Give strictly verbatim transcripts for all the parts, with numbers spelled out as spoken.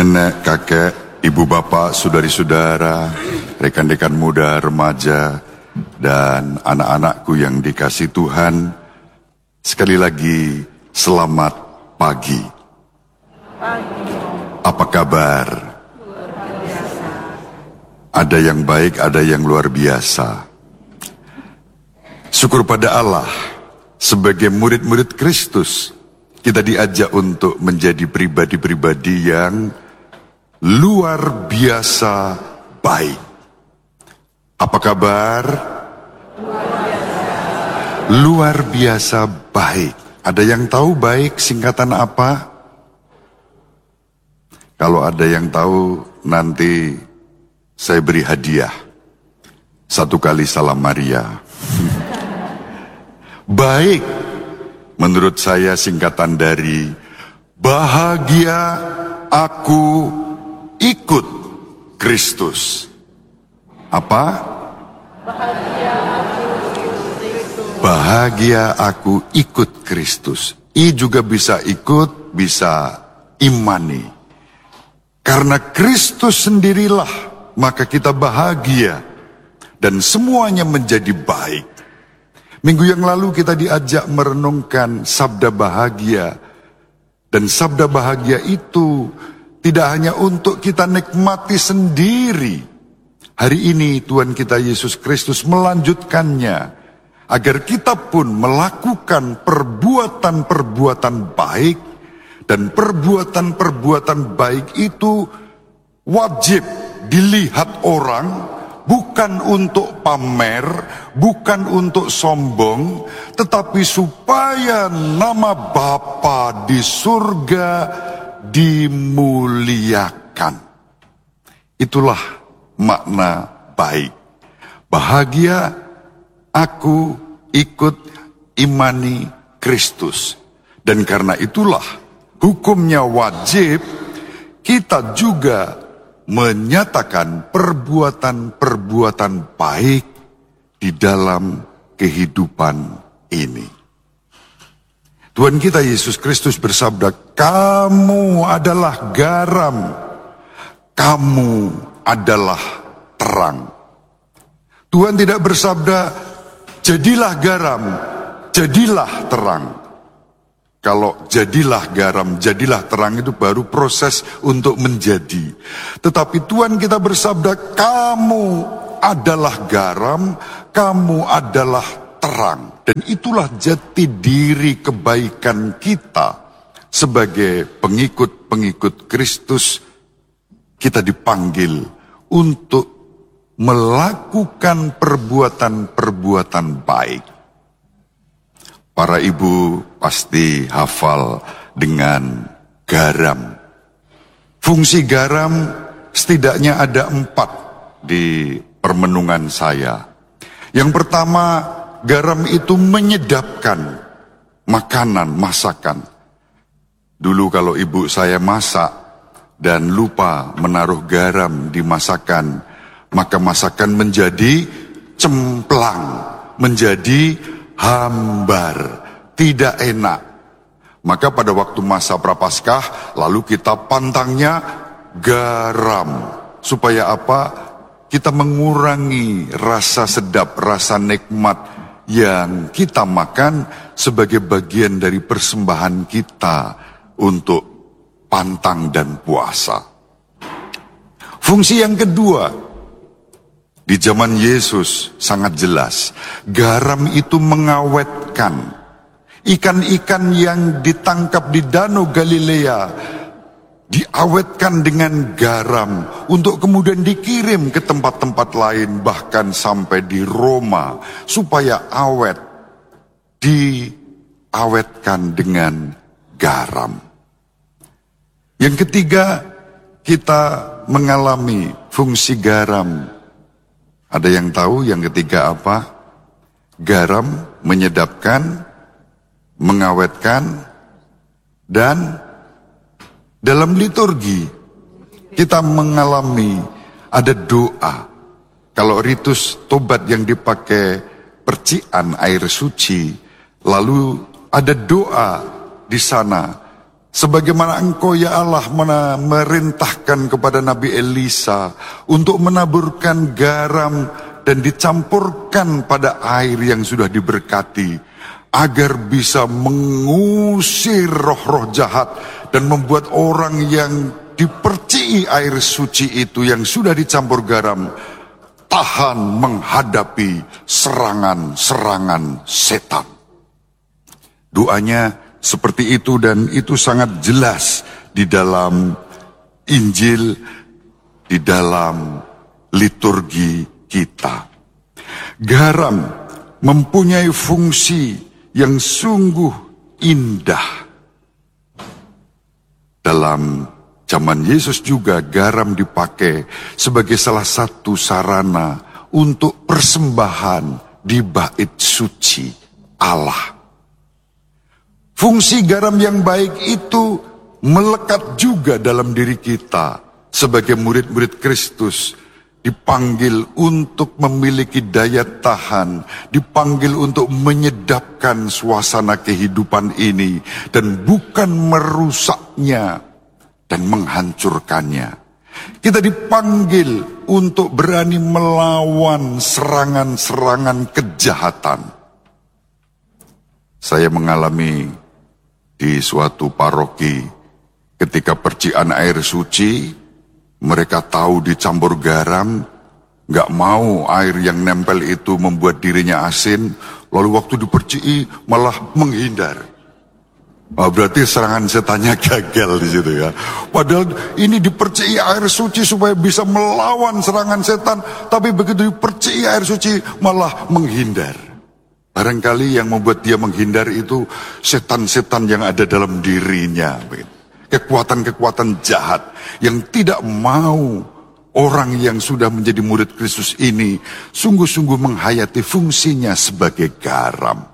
nenek, kakek, ibu bapak, saudari-saudara, rekan-rekan muda, remaja, dan anak-anakku yang dikasih Tuhan, sekali lagi selamat pagi. Apa kabar? Ada yang baik, ada yang luar biasa. Syukur pada Allah, sebagai murid-murid Kristus, kita diajak untuk menjadi pribadi-pribadi yang luar biasa baik. Apa kabar? Luar biasa. Luar biasa baik. Ada yang tahu baik singkatan apa? Kalau ada yang tahu, nanti saya beri hadiah. Satu kali salam Maria. Baik, menurut saya singkatan dari bahagia aku ikut Kristus. Apa? Bahagia aku ikut Kristus. Bahagia aku ikut Kristus. I juga bisa ikut, bisa imani. Karena Kristus sendirilah, maka kita bahagia. Dan semuanya menjadi baik. Minggu yang lalu kita diajak merenungkan sabda bahagia. Dan sabda bahagia itu tidak hanya untuk kita nikmati sendiri. Hari ini Tuhan kita Yesus Kristus melanjutkannya. Agar kita pun melakukan perbuatan-perbuatan baik. Dan perbuatan-perbuatan baik itu wajib dilihat orang. Bukan untuk pamer, bukan untuk sombong, tetapi supaya nama Bapa di surga dimuliakan. Itulah makna baik. Bahagia aku ikut imani Kristus. Dan karena itulah hukumnya wajib, kita juga menyatakan perbuatan-perbuatan baik di dalam kehidupan ini. Tuhan kita Yesus Kristus bersabda, kamu adalah garam, kamu adalah terang. Tuhan tidak bersabda, jadilah garam, jadilah terang. Kalau jadilah garam, jadilah terang itu baru proses untuk menjadi. Tetapi Tuhan kita bersabda, kamu adalah garam, kamu adalah terang. Dan itulah jati diri kebaikan kita sebagai pengikut-pengikut Kristus. Kita dipanggil untuk melakukan perbuatan-perbuatan baik. Para ibu pasti hafal dengan garam. Fungsi garam setidaknya ada empat di permenungan saya. Yang pertama, garam itu menyedapkan makanan, masakan. Dulu kalau ibu saya masak dan lupa menaruh garam di masakan, maka masakan menjadi cemplang, menjadi hambar, tidak enak. Maka pada waktu masa Prapaskah, lalu kita pantangnya garam. Supaya apa? Kita mengurangi rasa sedap, rasa nikmat yang kita makan sebagai bagian dari persembahan kita untuk pantang dan puasa. Fungsi yang kedua, di zaman Yesus sangat jelas, garam itu mengawetkan. Ikan-ikan yang ditangkap di Danau Galilea diawetkan dengan garam untuk kemudian dikirim ke tempat-tempat lain, bahkan sampai di Roma, supaya awet, diawetkan dengan garam. Yang ketiga, kita mengalami fungsi garam. Ada yang tahu yang ketiga apa? Garam menyedapkan, mengawetkan, dan dalam liturgi kita mengalami ada doa. Kalau ritus tobat yang dipakai percikan air suci, lalu ada doa di sana Sebagaimana engkau ya Allah merintahkan kepada Nabi Elisa untuk menaburkan garam dan dicampurkan pada air yang sudah diberkati, agar bisa mengusir roh-roh jahat dan membuat orang yang diperciki air suci itu yang sudah dicampur garam tahan menghadapi serangan-serangan setan. Doanya seperti itu, dan itu sangat jelas di dalam Injil, di dalam liturgi kita. Garam mempunyai fungsi yang sungguh indah. Dalam zaman Yesus juga garam dipakai sebagai salah satu sarana untuk persembahan di bait suci Allah. Fungsi garam yang baik itu melekat juga dalam diri kita sebagai murid-murid Kristus. Dipanggil untuk memiliki daya tahan, dipanggil untuk menyedapkan suasana kehidupan ini dan bukan merusaknya dan menghancurkannya. Kita dipanggil untuk berani melawan serangan-serangan kejahatan. Saya mengalami di suatu paroki ketika percikan air suci, mereka tahu dicampur garam, gak mau air yang nempel itu membuat dirinya asin, lalu waktu diperciki malah menghindar. Oh, berarti serangan setannya gagal di situ ya. Padahal ini diperciki air suci supaya bisa melawan serangan setan, tapi begitu diperciki air suci malah menghindar. Barangkali yang membuat dia menghindar itu setan-setan yang ada dalam dirinya. Kekuatan-kekuatan jahat yang tidak mau orang yang sudah menjadi murid Kristus ini sungguh-sungguh menghayati fungsinya sebagai garam.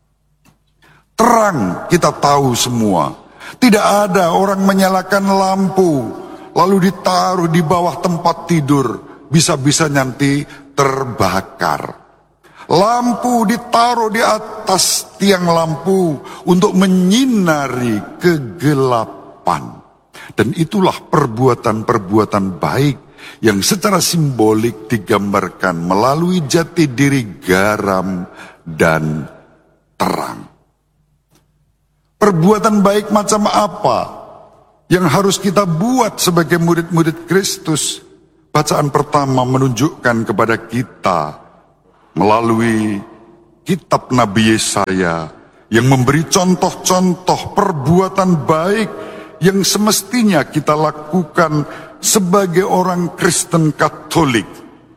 Terang kita tahu semua. Tidak ada orang menyalakan lampu lalu ditaruh di bawah tempat tidur, bisa-bisa nanti terbakar. Lampu ditaruh di atas tiang lampu untuk menyinari kegelapan. Dan itulah perbuatan-perbuatan baik yang secara simbolik digambarkan melalui jati diri garam dan terang. Perbuatan baik macam apa yang harus kita buat sebagai murid-murid Kristus? Bacaan pertama menunjukkan kepada kita melalui kitab Nabi Yesaya yang memberi contoh-contoh perbuatan baik yang semestinya kita lakukan sebagai orang Kristen Katolik.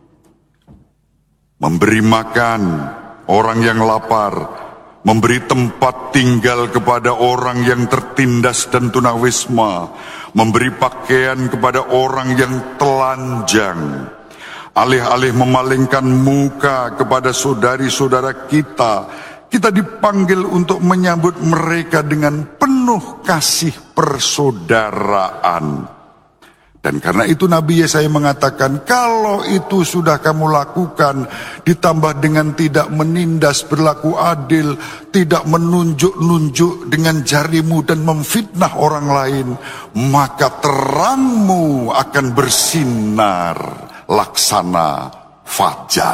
Memberi makan orang yang lapar, memberi tempat tinggal kepada orang yang tertindas dan tunawisma, memberi pakaian kepada orang yang telanjang. Alih-alih memalingkan muka kepada saudari-saudara kita, kita dipanggil untuk menyambut mereka dengan penuh kasih persaudaraan. Dan karena itu Nabi Yesaya mengatakan, kalau itu sudah kamu lakukan, ditambah dengan tidak menindas, berlaku adil, tidak menunjuk-nunjuk dengan jarimu dan memfitnah orang lain, maka terangmu akan bersinar laksana fajar.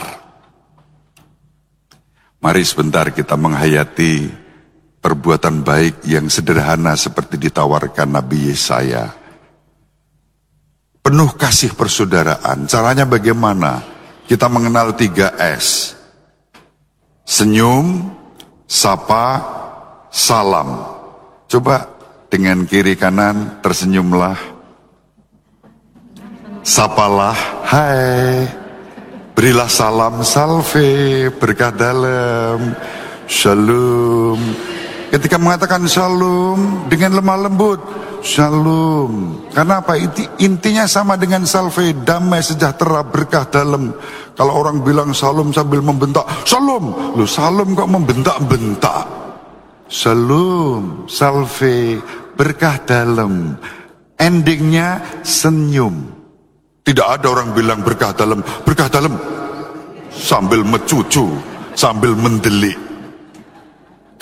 Mari sebentar kita menghayati perbuatan baik yang sederhana seperti ditawarkan Nabi Yesaya. Penuh kasih persaudaraan. Caranya bagaimana? Kita mengenal tiga S. Senyum, sapa, salam. Coba dengan kiri kanan tersenyumlah. Sapalah, hai. Berilah salam, salve, berkah dalam, shalom. Ketika mengatakan shalom dengan lemah lembut, shalom. Karena apa? Intinya sama dengan salve, damai, sejahtera, berkah dalam. Kalau orang bilang shalom sambil membentak, shalom. Loh, shalom kok membentak-bentak? Shalom, salve, berkah dalam. Endingnya senyum. Tidak ada orang bilang berkah dalam, berkah dalam sambil mencucu, sambil mendelik.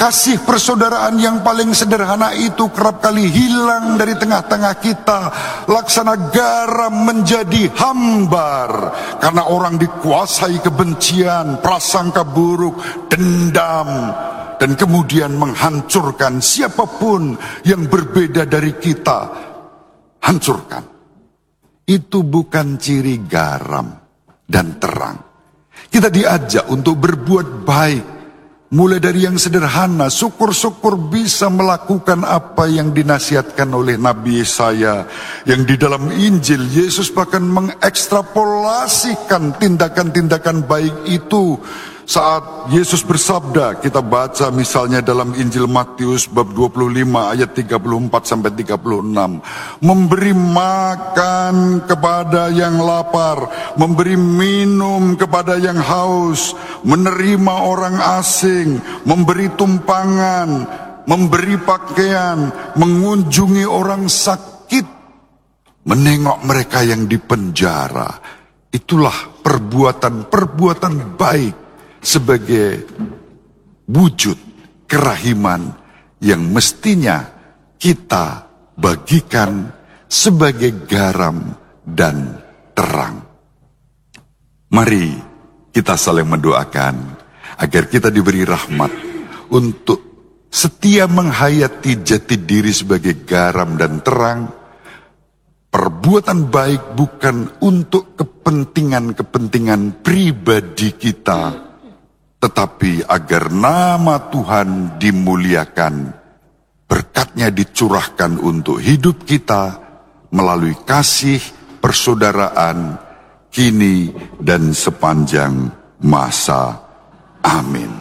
kasih persaudaraan yang paling sederhana itu kerap kali hilang dari tengah-tengah kita. Laksana garam menjadi hambar karena orang dikuasai kebencian, prasangka buruk, dendam, dan kemudian menghancurkan siapapun yang berbeda dari kita. Hancurkan. Itu bukan ciri garam dan terang. Kita diajak untuk berbuat baik. Mulai dari yang sederhana, syukur-syukur bisa melakukan apa yang dinasihatkan oleh Nabi Yesaya. Yang di dalam Injil, Yesus bahkan mengekstrapolasikan tindakan-tindakan baik itu. Saat Yesus bersabda, kita baca misalnya dalam Injil Matius bab dua puluh lima ayat tiga puluh empat sampai tiga puluh enam. Memberi makan kepada yang lapar, memberi minum kepada yang haus, menerima orang asing, memberi tumpangan, memberi pakaian, mengunjungi orang sakit, menengok mereka yang dipenjara. Itulah perbuatan-perbuatan baik sebagai wujud kerahiman yang mestinya kita bagikan sebagai garam dan terang. Mari kita saling mendoakan agar kita diberi rahmat untuk setia menghayati jati diri sebagai garam dan terang. Perbuatan baik bukan untuk kepentingan-kepentingan pribadi kita, tetapi agar nama Tuhan dimuliakan, berkatnya dicurahkan untuk hidup kita melalui kasih persaudaraan kini dan sepanjang masa. Amin.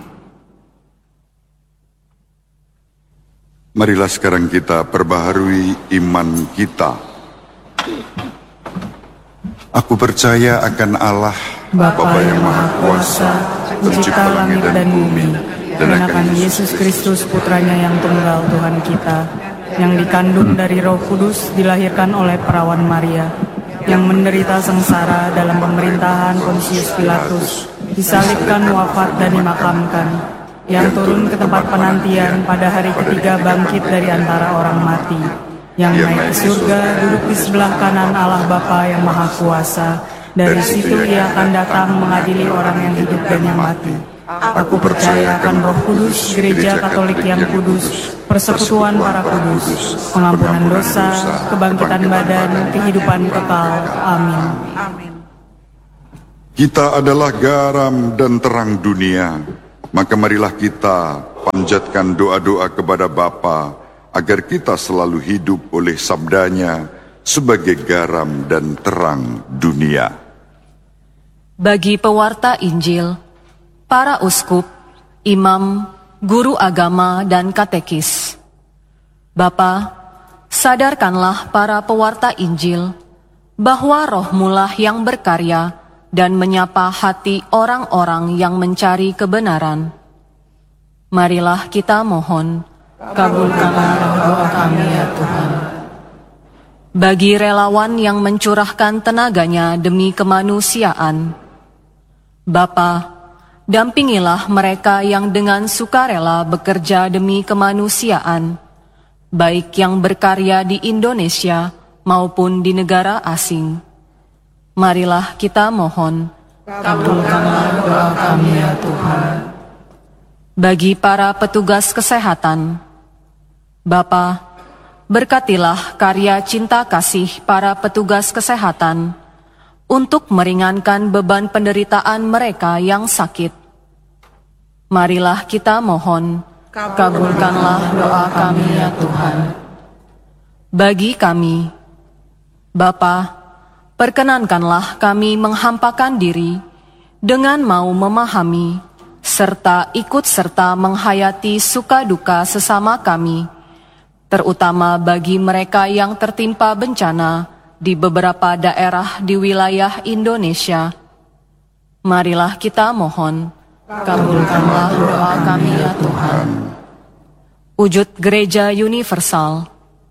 Marilah sekarang kita perbaharui iman kita. Aku percaya akan Allah, Bapa yang Maha Kuasa, pencipta langit dan bumi, dan akan Yesus Kristus putranya yang tunggal Tuhan kita, yang dikandung dari Roh Kudus, dilahirkan oleh perawan Maria, yang menderita sengsara dalam pemerintahan Pontius Pilatus, disalibkan, wafat dan dimakamkan, yang turun ke tempat penantian, pada hari ketiga bangkit dari antara orang mati, yang naik ke surga, duduk di sebelah kanan Allah Bapa yang Maha Kuasa. Dari situ ia akan datang mengadili orang yang hidup dan yang mati. Aku percaya akan Roh Kudus, Gereja Katolik yang kudus, persekutuan para kudus, pengampunan dosa, kebangkitan badan, kehidupan kekal. Amin. Kita adalah garam dan terang dunia, maka marilah kita panjatkan doa-doa kepada Bapa agar kita selalu hidup oleh sabdanya sebagai garam dan terang dunia. Bagi pewarta Injil, para uskup, imam, guru agama, dan katekis, Bapa, sadarkanlah para pewarta Injil bahwa Roh-Mulah yang berkarya dan menyapa hati orang-orang yang mencari kebenaran. Marilah kita mohon, kabulkanlah doa kami ya Tuhan. Bagi relawan yang mencurahkan tenaganya demi kemanusiaan, Bapa, dampingilah mereka yang dengan sukarela bekerja demi kemanusiaan, baik yang berkarya di Indonesia maupun di negara asing. Marilah kita mohon, kabulkanlah doa kami ya Tuhan. Bagi para petugas kesehatan, Bapa, berkatilah karya cinta kasih para petugas kesehatan untuk meringankan beban penderitaan mereka yang sakit. Marilah kita mohon, kabulkanlah doa kami ya Tuhan. Bagi kami, Bapa, perkenankanlah kami menghampakan diri dengan mau memahami serta ikut serta menghayati suka duka sesama kami, terutama bagi mereka yang tertimpa bencana di beberapa daerah di wilayah Indonesia. Marilah kita mohon, kabulkanlah doa kami ya Tuhan. Wujud Gereja Universal,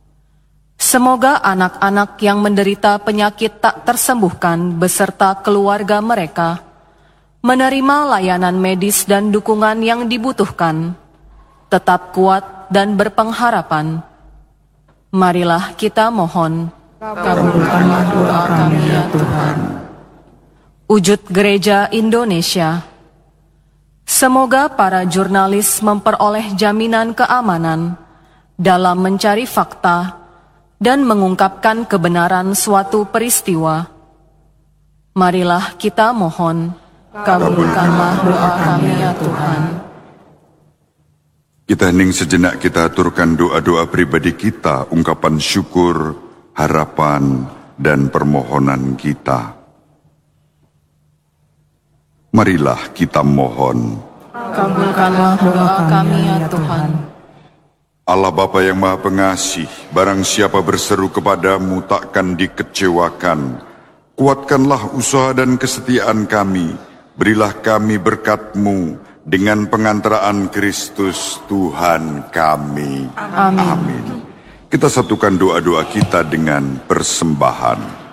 semoga anak-anak yang menderita penyakit tak tersembuhkan beserta keluarga mereka menerima layanan medis dan dukungan yang dibutuhkan, tetap kuat dan berpengharapan. Marilah kita mohon. Kabulkanlah doa kami ya Tuhan. Wujud Gereja Indonesia. Semoga para jurnalis memperoleh jaminan keamanan dalam mencari fakta dan mengungkapkan kebenaran suatu peristiwa. Marilah kita mohon. Kabulkanlah doa kami ya Tuhan. Kita hening sejenak, kita aturkan doa-doa pribadi kita, ungkapan syukur, harapan, dan permohonan kita. Marilah kita mohon. Kabulkanlah doa kami ya Tuhan. Allah Bapa yang Maha Pengasih, barang siapa berseru kepadamu takkan dikecewakan. Kuatkanlah usaha dan kesetiaan kami, berilah kami berkat-Mu dengan pengantaraan Kristus Tuhan kami. Amin. Amin. Kita satukan doa-doa kita dengan persembahan.